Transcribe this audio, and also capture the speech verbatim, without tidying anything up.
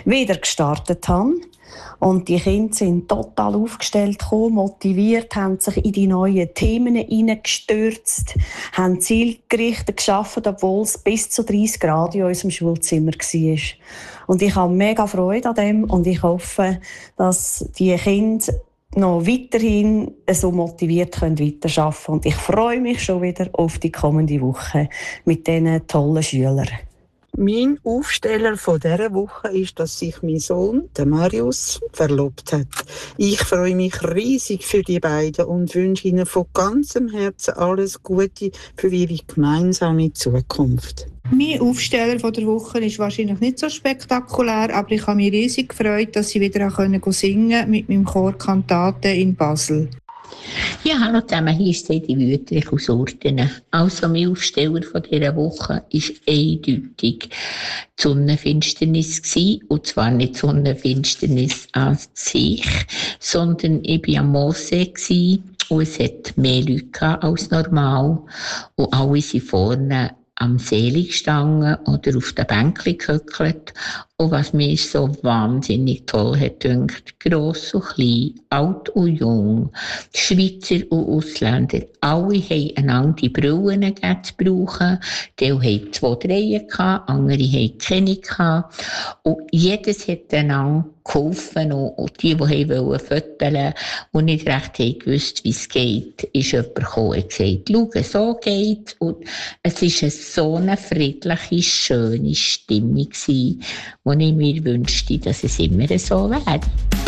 wieder gestartet habe. Und die Kinder sind total aufgestellt gekommen, motiviert, haben sich in die neuen Themen hineingestürzt, haben zielgerichtet gearbeitet, obwohl es bis zu dreißig Grad in unserem Schulzimmer war. Und ich habe mega Freude an dem und ich hoffe, dass die Kinder noch weiterhin so motiviert können weiterarbeiten können. Und ich freue mich schon wieder auf die kommende Woche mit diesen tollen Schülern. Mein Aufsteller von dieser Woche ist, dass sich mein Sohn, der Marius, verlobt hat. Ich freue mich riesig für die beiden und wünsche ihnen von ganzem Herzen alles Gute für ihre gemeinsame Zukunft. Mein Aufsteller von der Woche ist wahrscheinlich nicht so spektakulär, aber ich habe mich riesig gefreut, dass ich wieder singen konnte mit meinem Chor Kantate in Basel. Ja, hallo zusammen, hier ist Heidi Wüthrich aus Urten. Also, mein Aufsteller von dieser Woche war eindeutig die Sonnenfinsternis gewesen. Und zwar nicht die Sonnenfinsternis an sich, sondern ich war am Moorsee gewesen, und es hat mehr Leute als normal. Und alle sind vorne am See gestanden oder auf den Bänkchen gehöckelt. Und was mir so wahnsinnig toll hat gedacht, gross und klein, alt und jung, Schweizer und Ausländer, alle haben einander die Brillen gegeben zu brauchen. Die haben zwei, drei gehabt, andere haben keine gehabt. Und jedes hat einander geholfen. Und die, die wollten fotografieren und nicht recht haben gewusst, wie es geht, ist jemand gekommen und gesagt, schau, so geht's. Und es war so eine friedliche, schöne Stimmung gewesen, wo ich mir wünschte, dass es immer so wäre.